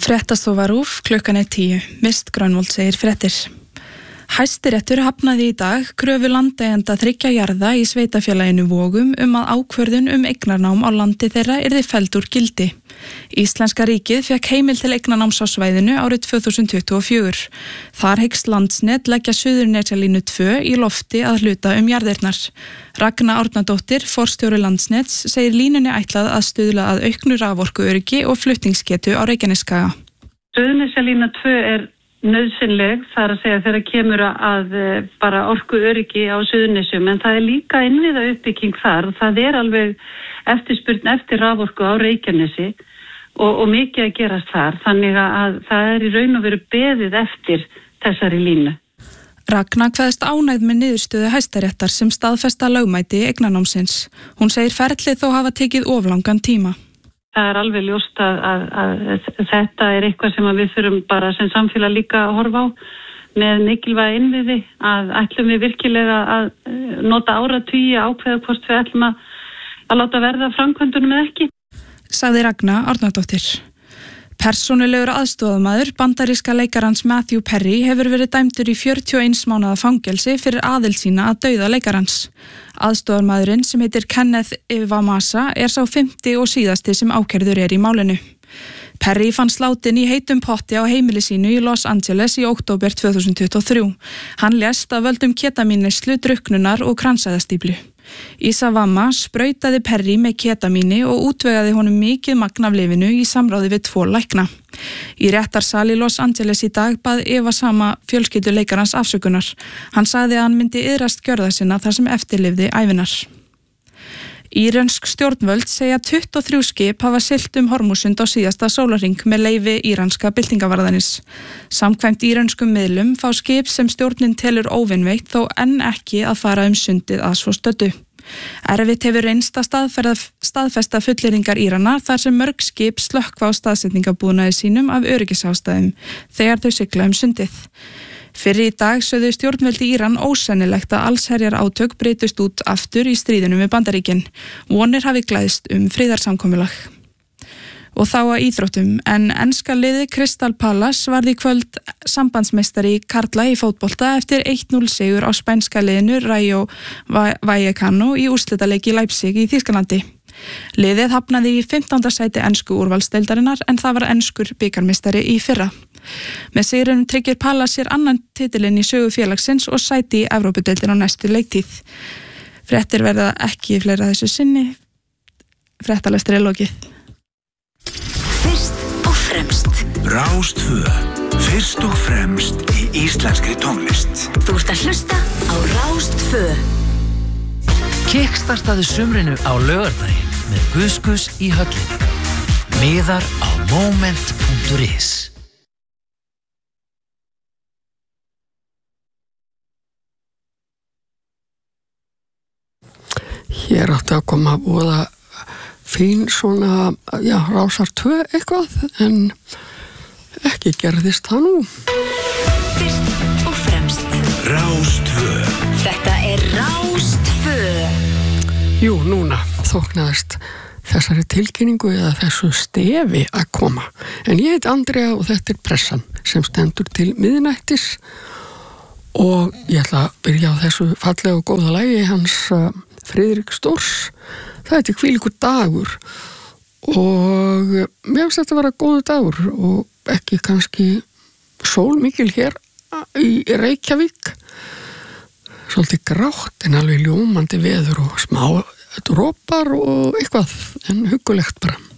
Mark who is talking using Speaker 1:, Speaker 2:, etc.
Speaker 1: Fréttastofa RÚV, klukkan 10. Mist Grönvold segir fréttir. Hæstiréttur hafnaði í dag kröfu landeigenda 3 jarða í sveitafélaginu Vogum að ákvörðun eignarnám á landi þeirra yrði felld úr gildi. Íslenska ríkið fékk heimild til eignarnáms á svæðinu árið 2024. Þar hyggst Landsnet leggja Suðurnesjalínu 2 í lofti að hluta jarðirnar. Ragna Árnadóttir, forstjóri Landsnets, segir línunni ætlað að stuðla að auknu raforkuöryggi og flutningsgetu á Reykjanesskaga.
Speaker 2: Suðurnesjalína 2 nauðsynleg, þar að segja þegar kemur að bara orkuöryggi á Suðurnesjum, en það líka innviða uppbygging þar og það alveg eftirspurn eftir raforku á Reykjanesi og mikið að gerast þar, þannig að það í raun og veru beðið eftir þessari línu.
Speaker 1: Ragna kveðst ánægð með niðurstöðu Hæstaréttar sem staðfesta lögmæti eignarnámsins. Hún segir ferlið þó hafa tekið of langan tíma.
Speaker 2: Það alveg ljóst að þetta eitthvað sem við þurfum bara sem samfélag líka að horfa á með mikilvæga innviði, að ætlum við virkilega að nota áratugi ákveða hvort við ætlum að láta verða framkvæmdunum eða ekki.
Speaker 1: Sagði Ragna Árnadóttir. Persónulegur aðstoðamaður bandaríska leikarans Matthew Perry hefur verið dæmdur í 41 mánaða fangelsi fyrir aðild sína að dauða leikarans. Aðstoðarmaðurinn sem heitir Kenneth Ivamasa sá 5. og síðasti sem ákærður í málinu. Perry fannst látin í heitum potti á heimili sínu í Los Angeles í október 2023. Hann lést af völdum ketamínneyslu, drukknunar og kransæðastíflu. Ivamasa sprautaði Perry með ketamíni og útvegaði honum mikið magn af lyfinu í samráði við 2 lækna. Í réttarsal í Los Angeles í dag bað Ivamasa fjölskyldu leikarans afsökunar. Hann sagði að hann myndi iðrast gjörða sinna þar sem eftirlifði ævinar. Írönsk stjórnvöld segja 23 skip hafa siglt Hormúsund á síðasta sólarhring með leyfi íranska byltingavarðanis. Samkvæmt írönskum miðlum fá skip sem stjórnin telur óvinveitt þó enn ekki að fara sundið að svo stöddu. Erfitt hefur reynst að staðfesta fullyrðingar Írana þar sem mörg skip slökkva á staðsetningabúnaði sínum af öryggisástæðum þegar þau sigla sundið. Fyrir í dag sögðu stjórnvöld í Íran ósennilegt að allsherjar átök breytust út aftur í stríðinu með Bandaríkin. Vonir hafi glæðst friðarsamkomulag. Og þá að íþróttum, en enska liðið Crystal Palace varð í kvöld sambandsmeistari karla í fótbolta eftir 1-0 sigur á spænska liðinu Rayo Vallecano í úrslitaleik í Leipzig í Þýskalandi. Liðið hafnaði í 15. sæti ensku úrvalsdeildarinnar en það var enskur bikarmeistari í fyrra. Með sigrinum tryggir Palace sér annan titilinn í sögu félagsins og sæti í Evrópudeildin á næstu leiktíð. Fréttir verða ekki fleira þessu sinni. Fréttalestri lokið.
Speaker 3: Fyrst og fremst.
Speaker 4: Rás 2. Fyrst og fremst í íslenskri tónlist.
Speaker 3: Þú ert að hlusta á Rás 2.
Speaker 5: Kickstartaðu sumrinu á laugardaginn með Guðskus í höllinni. Miðar á moment.is.
Speaker 6: Hér átti að koma að voða fín svona, Rásar 2 eitthvað, en ekki gerðist það nú.
Speaker 3: Fyrst og fremst.
Speaker 4: Rás 2.
Speaker 3: Þetta Rás 2.
Speaker 6: Jú, núna þóknaðist þessari tilkynningu eða þessu stefi að koma. En ég heit Andrea og þetta Pressan sem stendur til miðnættis og ég ætla að byrja á þessu fallega og góða lagi hans Friðrik Stórs. Það er hvílíkur dagur og mér finnst þetta að vera góður dagur og ekki kannski sólmikil hér í Reykjavík. Svolítið grátt en alveg ljómandi veður og smá dropar og eitthvað en huggulegt bara.